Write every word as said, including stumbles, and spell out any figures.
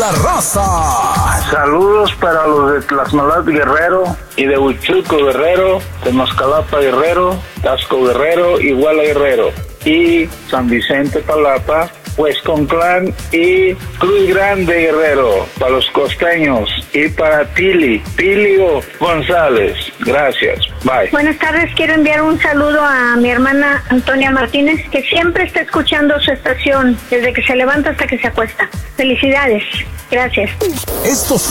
La raza. Saludos para los de Tlaxmalat Guerrero y de Huichuco Guerrero, de Mascalapa Guerrero, Tasco Guerrero, Iguala Guerrero y San Vicente Palapa, Huesconclán y Cruz Grande Guerrero, para los costeños y para Tili, Tilio González. Gracias, bye. Buenas tardes, quiero enviar un saludo a mi hermana Antonia Martínez, que siempre está escuchando su estación, desde que se levanta hasta que se acuesta. Felicidades, gracias. Estos